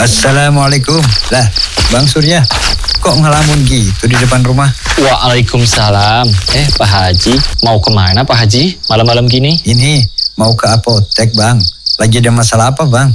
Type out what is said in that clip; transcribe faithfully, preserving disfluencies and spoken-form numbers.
Assalamualaikum. Lah, Bang Surya, kok ngelamun gitu di depan rumah? Waalaikumsalam. Eh, Pak Haji, mau kemana Pak Haji? Malam-malam gini? Ini, mau ke apotek, Bang. Lagi ada masalah apa, Bang?